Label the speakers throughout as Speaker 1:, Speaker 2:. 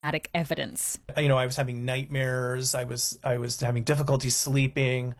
Speaker 1: evidence.
Speaker 2: I was having nightmares. I was having difficulty sleeping.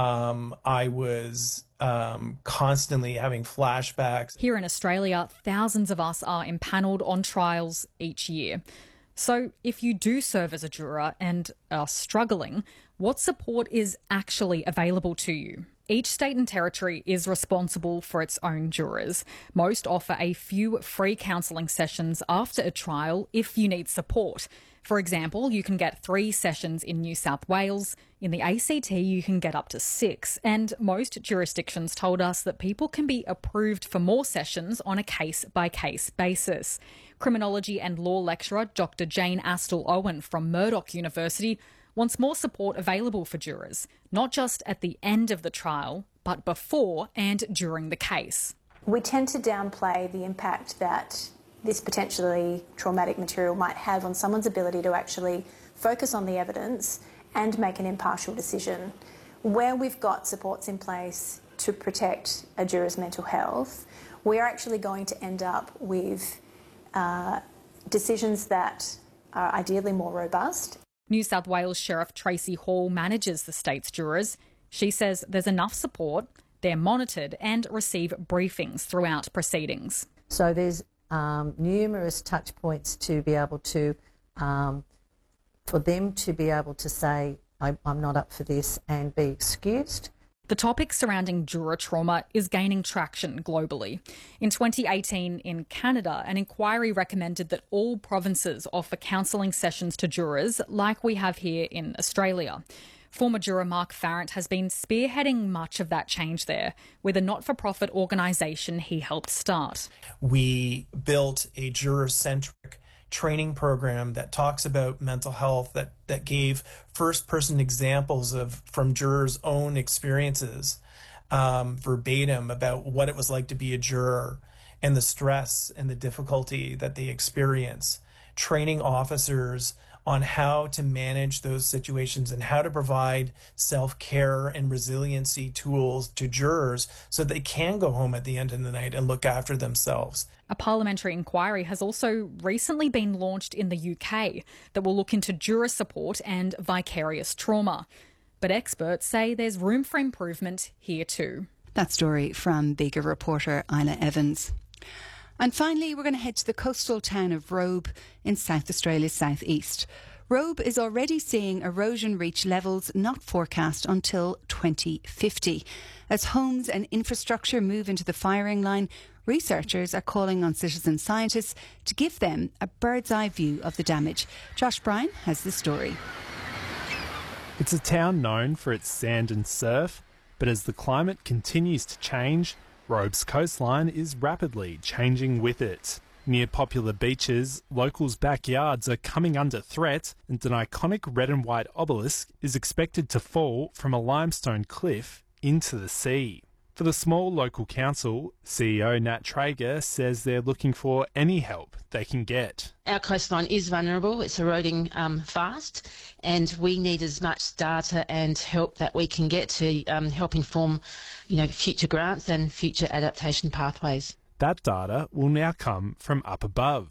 Speaker 2: I was constantly having flashbacks.
Speaker 1: Here in Australia, thousands of us are empanelled on trials each year. So if you do serve as a juror and are struggling, what support is actually available to you? Each state and territory is responsible for its own jurors. Most offer a few free counselling sessions after a trial if you need support. For example, you can get 3 sessions in New South Wales. In the ACT, you can get up to 6. And most jurisdictions told us that people can be approved for more sessions on a case-by-case basis. Criminology and law lecturer Dr. Jane Astle-Owen from Murdoch University wants more support available for jurors, not just at the end of the trial, but before and during the case.
Speaker 3: We tend to downplay the impact that this potentially traumatic material might have on someone's ability to actually focus on the evidence and make an impartial decision. Where we've got supports in place to protect a juror's mental health, we are actually going to end up with decisions that are ideally more robust.
Speaker 1: New South Wales Sheriff Tracy Hall manages the state's jurors. She says there's enough support, they're monitored and receive briefings throughout proceedings.
Speaker 4: So there's numerous touch points to be able to, for them to be able to say, I'm not up for this and be excused.
Speaker 1: The topic surrounding juror trauma is gaining traction globally. In 2018 in Canada, an inquiry recommended that all provinces offer counselling sessions to jurors like we have here in Australia. Former juror Mark Farrant has been spearheading much of that change there with a not-for-profit organisation he helped start.
Speaker 2: We built a juror-centric training program that talks about mental health, that gave first-person examples from jurors' own experiences, verbatim about what it was like to be a juror and the stress and the difficulty that they experience, training officers on how to manage those situations and how to provide self-care and resiliency tools to jurors so they can go home at the end of the night and look after themselves.
Speaker 1: A parliamentary inquiry has also recently been launched in the UK that will look into juror support and vicarious trauma. But experts say there's room for improvement here too.
Speaker 5: That story from Bega reporter Isla Evans. And finally, we're going to head to the coastal town of Robe in South Australia's southeast. Robe is already seeing erosion reach levels not forecast until 2050. As homes and infrastructure move into the firing line, researchers are calling on citizen scientists to give them a bird's eye view of the damage. Josh Bryan has the story.
Speaker 6: It's a town known for its sand and surf, but as the climate continues to change, Robe's coastline is rapidly changing with it. Near popular beaches, locals' backyards are coming under threat, and an iconic red and white obelisk is expected to fall from a limestone cliff into the sea. For the small local council, CEO Nat Traeger says they're looking for any help they can get.
Speaker 7: Our coastline is vulnerable, it's eroding fast, and we need as much data and help that we can get to help inform future grants and future adaptation pathways.
Speaker 6: That data will now come from up above.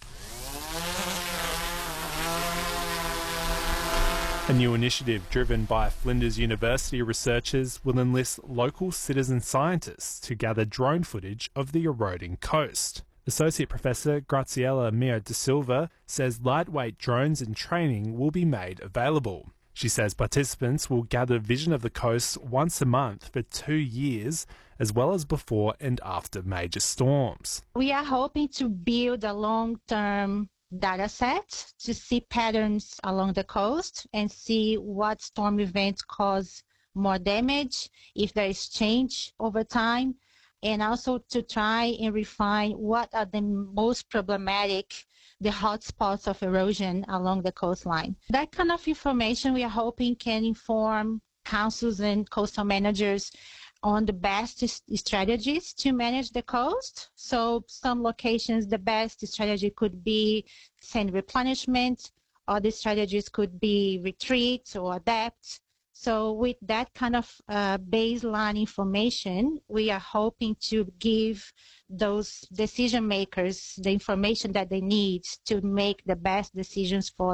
Speaker 6: A new initiative driven by Flinders University researchers will enlist local citizen scientists to gather drone footage of the eroding coast. Associate Professor Graziella Mio da Silva says lightweight drones and training will be made available. She says participants will gather vision of the coast once a month for 2 years, as well as before and after major storms.
Speaker 8: We are hoping to build a long-term data set to see patterns along the coast and see what storm events cause more damage, if there is change over time, and also to try and refine what are the most problematic, the hotspots of erosion along the coastline. That kind of information we are hoping can inform councils and coastal managers on the best strategies to manage the coast. So some locations, the best strategy could be sand replenishment, other strategies could be retreat or adapt. So with that kind of baseline information, we are hoping to give those decision makers the information that they need to make the best decisions for